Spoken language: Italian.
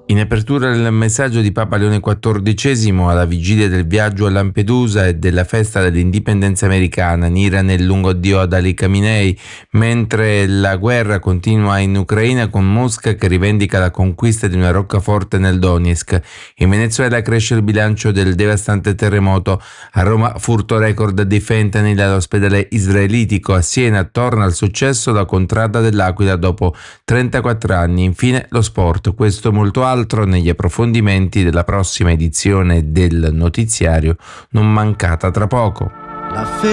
In apertura il messaggio di Papa Leone XIV alla vigilia del viaggio a Lampedusa e della festa dell'indipendenza americana, in Iran il lungo addio ad Ali Khamenei, mentre la guerra continua in Ucraina con Mosca che rivendica la conquista di una roccaforte nel Donetsk. In Venezuela cresce il bilancio del devastante terremoto, a Roma furto record di fentanyl all'ospedale israelitico, a Siena torna al successo la contrada dell'Aquila dopo 34 anni. Infine lo sport, questo molto altro negli approfondimenti della prossima edizione del notiziario, non mancata tra poco.